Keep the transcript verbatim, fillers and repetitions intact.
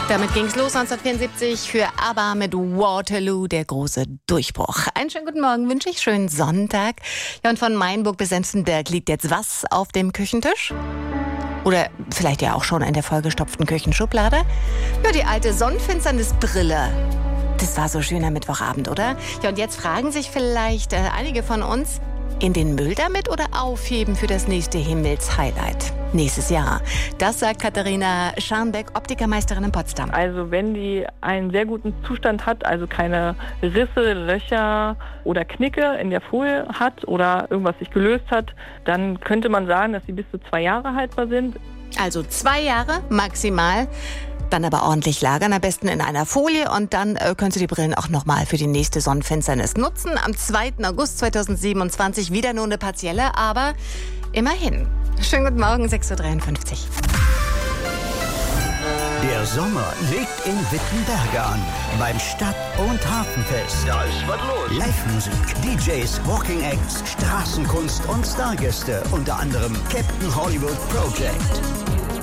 Damit ging's los neunzehnhundertvierundsiebzig für ABBA mit Waterloo, der große Durchbruch. Einen schönen guten Morgen wünsche ich, schönen Sonntag. Ja, und von Mainburg bis Senftenberg liegt jetzt was auf dem Küchentisch? Oder vielleicht ja auch schon in der vollgestopften Küchenschublade? Ja, die alte Sonnenfinsternisbrille. Das war so schöner Mittwochabend, oder? Ja, und jetzt fragen sich vielleicht äh, einige von uns, in den Müll damit oder aufheben für das nächste Himmelshighlight nächstes Jahr? Das sagt Katharina Scharnbeck, Optikermeisterin in Potsdam. Also wenn die einen sehr guten Zustand hat, also keine Risse, Löcher oder Knicke in der Folie hat oder irgendwas sich gelöst hat, dann könnte man sagen, dass sie bis zu zwei Jahre haltbar sind. Also zwei Jahre maximal. Dann aber ordentlich lagern, am besten in einer Folie, und dann äh, können Sie die Brillen auch nochmal für die nächste Sonnenfinsternis nutzen. Am zweiten August zweitausendsiebenundzwanzig wieder nur eine partielle, aber immerhin. Schönen guten Morgen, sechs Uhr dreiundfünfzig. Der Sommer legt in Wittenberge an, beim Stadt- und Hafenfest. Da ist was los. Live-Musik, D Js, Walking Acts, Straßenkunst und Stargäste, unter anderem Captain Hollywood Project.